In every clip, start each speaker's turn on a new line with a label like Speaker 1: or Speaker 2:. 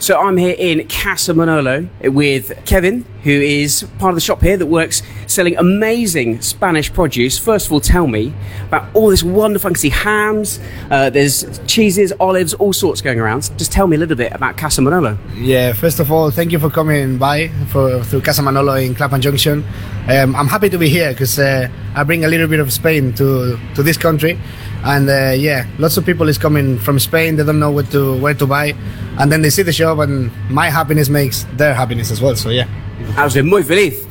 Speaker 1: So I'm here in Casa Manolo with Kevin, who is part of the shop here that works selling amazing Spanish produce. First of all, tell me about all this wonderful, I can see hams, there's cheeses, olives, all sorts going around. Just tell me a little bit about Casa Manolo.
Speaker 2: Yeah, first of all, thank you for coming by through Casa Manolo in Clapham Junction. I'm happy to be here because I bring a little bit of Spain to this country. And lots of people is coming from Spain. They don't know where to buy, and then they see the shop, and my happiness makes their happiness as well. So yeah,
Speaker 1: I was muy feliz.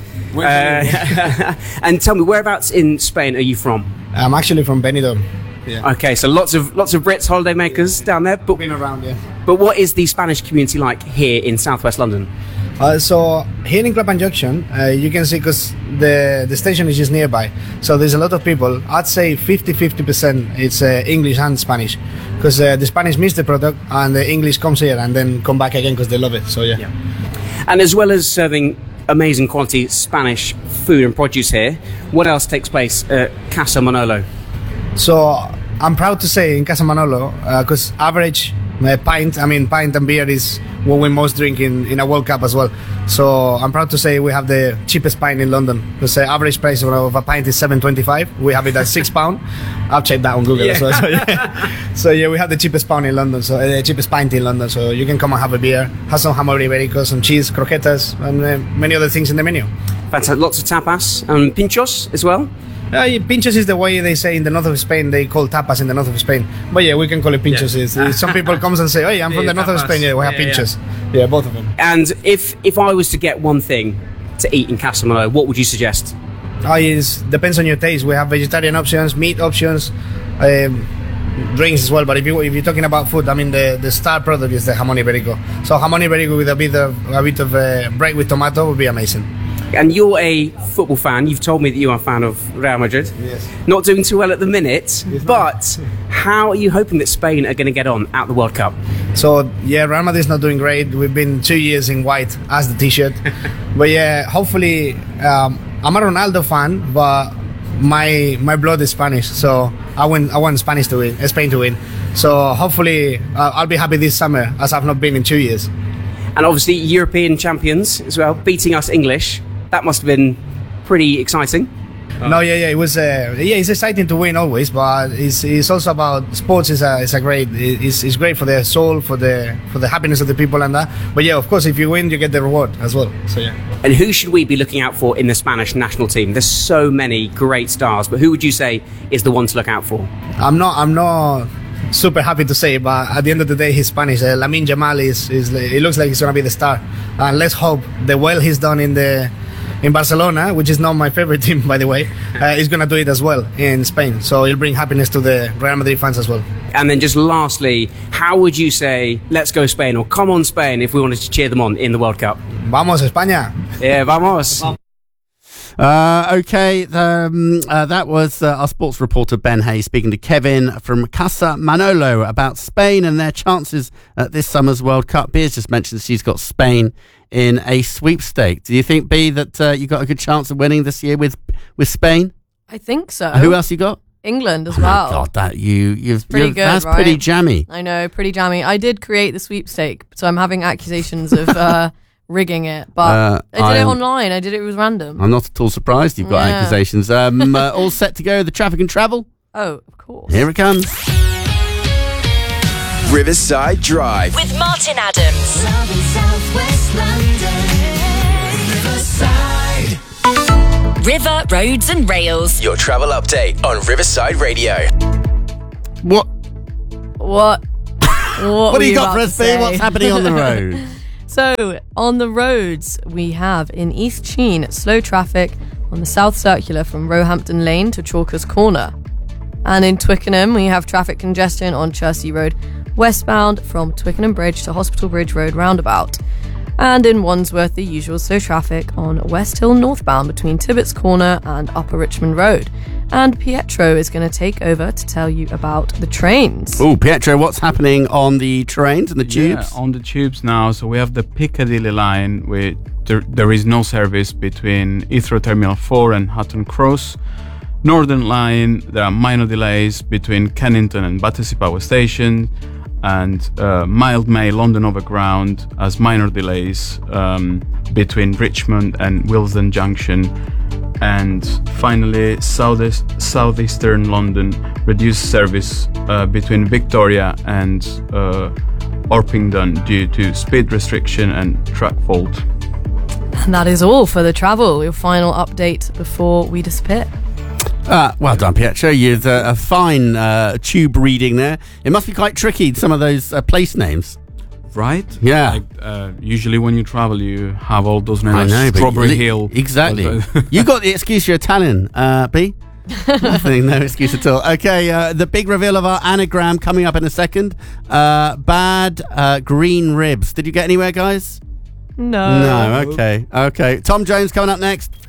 Speaker 1: And tell me, whereabouts in Spain are you from?
Speaker 2: I'm actually from Benidorm. Yeah.
Speaker 1: Okay, so lots of Brits, holidaymakers down there. But
Speaker 2: been around, yeah.
Speaker 1: But what is the Spanish community like here in southwest London?
Speaker 2: So here in Clapham Junction, you can see because the station is just nearby. So there's a lot of people. I'd say 50% it's English and Spanish, because the Spanish miss the product and the English comes here and then come back again because they love it. So yeah.
Speaker 1: And as well as serving amazing quality Spanish food and produce here, what else takes place at Casa Manolo?
Speaker 2: So I'm proud to say in Casa Manolo, because average pint and beer is what we most drink in a World Cup as well. So I'm proud to say we have the cheapest pint in London, because the average price of a pint is £7.25. We have it at £6. I'll check that on Google as well. So yeah, we have the cheapest pint in London, so the cheapest pint in London. So you can come and have a beer, have some jamón ibérico, some cheese, croquetas, and many other things in the menu.
Speaker 1: Fantastic, lots of tapas and pinchos as well.
Speaker 2: Pinchos is the way they say in the north of Spain. They call tapas in the north of Spain, but yeah, we can call it pinchos. Yeah. Some people come and say, "Hey, I'm from the north of Spain." Yeah, we have pinchos. Yeah, both of them.
Speaker 1: And if I was to get one thing to eat in Casa Manolo, what would you suggest?
Speaker 2: It depends on your taste. We have vegetarian options, meat options, drinks as well. But if you're talking about food, the star product is the jamón ibérico. So jamón ibérico with a bit of bread with tomato would be amazing.
Speaker 1: And you're a football fan. You've told me that you are a fan of Real Madrid.
Speaker 2: Yes.
Speaker 1: Not doing too well at the minute, but how are you hoping that Spain are going to get on at the World Cup?
Speaker 2: So, yeah, Real Madrid's not doing great. We've been 2 years in white as the T-shirt. But yeah, hopefully, I'm a Ronaldo fan, but my blood is Spanish. So I want Spain to win. So hopefully, I'll be happy this summer, as I've not been in 2 years. And
Speaker 1: obviously, European champions as well, beating us English. That must have been pretty exciting.
Speaker 2: No, it was. It's exciting to win always, but it's also about sports. It's great for the soul, for the happiness of the people and that. But yeah, of course, if you win, you get the reward as well. So yeah.
Speaker 1: And who should we be looking out for in the Spanish national team? There's so many great stars, but who would you say is the one to look out for?
Speaker 2: I'm not super happy to say, but at the end of the day, he's Spanish. Lamine Yamal it looks like he's gonna be the star, and let's hope the well he's done in Barcelona, which is not my favorite team, by the way, is going to do it as well in Spain. So it'll bring happiness to the Real Madrid fans as well.
Speaker 1: And then just lastly, how would you say, let's go Spain, or come on Spain, if we wanted to cheer them on in the World Cup?
Speaker 2: Vamos, España.
Speaker 1: Yeah, vamos.
Speaker 3: That was our sports reporter Ben Hayes speaking to Kevin from Casa Manolo about Spain and their chances at this summer's World Cup. Bea's just mentioned she's got Spain in a sweepstake. Do you think, Bea, that you got a good chance of winning this year with Spain?
Speaker 4: I think so.
Speaker 3: Who else you got?
Speaker 4: England as well.
Speaker 3: Oh my God, you've
Speaker 4: pretty good.
Speaker 3: That's
Speaker 4: right?
Speaker 3: pretty jammy.
Speaker 4: I know, pretty jammy. I did create the sweepstake, so I'm having accusations of rigging it, but I did it online. I did it was random.
Speaker 3: I'm not at all surprised you've got accusations. All set to go, the traffic and travel?
Speaker 4: Oh, of course.
Speaker 3: Here it comes.
Speaker 5: Riverside Drive
Speaker 6: with Martin Adams. Love in Southwest London. Riverside. River, roads and rails.
Speaker 5: Your travel update on Riverside Radio.
Speaker 3: What
Speaker 4: What
Speaker 3: do you got for us, Bea? What's happening on the road?
Speaker 4: So, on the roads, we have in East Sheen, slow traffic on the South Circular from Roehampton Lane to Chalkers Corner. And in Twickenham, we have traffic congestion on Chertsey Road westbound from Twickenham Bridge to Hospital Bridge Road roundabout. And in Wandsworth, the usual slow traffic on West Hill northbound between Tibbets Corner and Upper Richmond Road. And Pietro is going to take over to tell you about the trains.
Speaker 3: Oh, Pietro, what's happening on the trains and the tubes?
Speaker 7: Yeah, on the tubes now. So we have the Piccadilly line, where there is no service between Heathrow Terminal 4 and Hatton Cross. Northern line, there are minor delays between Kennington and Battersea Power Station. and mild May London Overground as minor delays between Richmond and Willesden Junction. And finally, southeastern London reduced service between Victoria and Orpington due to speed restriction and track fault.
Speaker 4: And that is all for the travel. Your final update before we disappear.
Speaker 3: Well done, Pietro. You've a fine tube reading there. It must be quite tricky, some of those place names.
Speaker 7: Right?
Speaker 3: Yeah.
Speaker 7: Usually when you travel, you have all those names.
Speaker 3: I know,
Speaker 7: like Strawberry Hill.
Speaker 3: Exactly. You got the excuse you're Italian, B. Nothing, no excuse at all. Okay, the big reveal of our anagram coming up in a second. Bad green ribs. Did you get anywhere, guys?
Speaker 4: No.
Speaker 3: No, okay. Tom Jones coming up next.